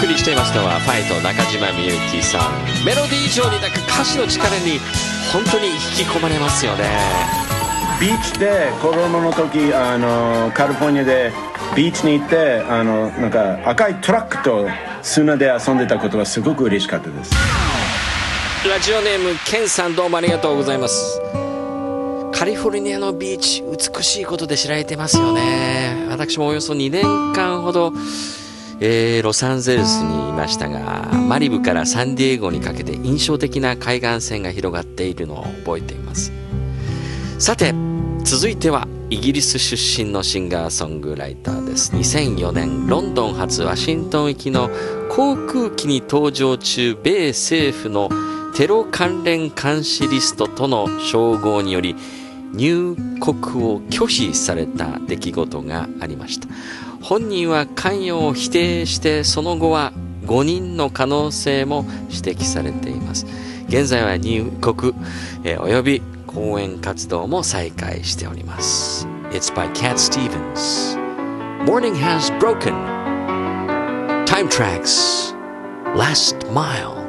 送りしていますのはファイト中島みゆきさん。メロディー以上に歌詞の力に本当に引き込まれますよね。 ビーチで子供の時カリフォルニアでビーチに行ってなんか赤いトラックと砂で遊んでたことはすごく嬉しかったです。 ラジオネームケンさん、どうもありがとうございます。カリフォルニアのビーチ、美しいことで知られてますよね。私もおよそ2年間ほど、ロサンゼルスにいましたが、マリブからサンディエゴにかけて印象的な海岸線が広がっているのを覚えています。さて続いてはイギリス出身のシンガーソングライターです。2004年ロンドン発ワシントン行きの航空機に搭乗中、米政府のテロ関連監視リストとの照合により入国を拒否された出来事がありました。本人は関与を否定して、その後は誤認の可能性も指摘されています。現在は入国、および講演活動も再開しております。 It's by Cat Stevens. Morning has broken. Time Tracks Last Mile.